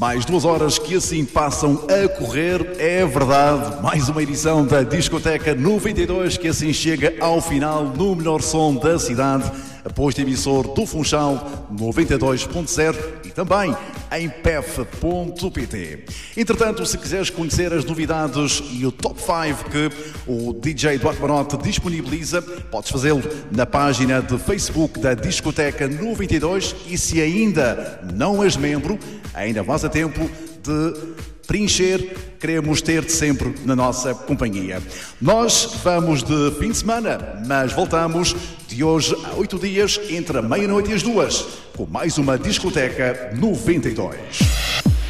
Mais 2 horas que assim passam a correr, é verdade. Mais uma edição da Discoteca 92 que assim chega ao final no melhor som da cidade, após de emissor do Funchal 92.0 e também em pef.pt. Entretanto, se quiseres conhecer as novidades e o Top 5 que o DJ Duarte Marote disponibiliza, podes fazê-lo na página de Facebook da Discoteca 92 e se ainda não és membro, ainda vais a tempo de preencher. Queremos ter-te sempre na nossa companhia. Nós vamos de fim de semana, mas voltamos de hoje a 8 dias, entre a meia-noite e as 2, com mais uma Discoteca 92.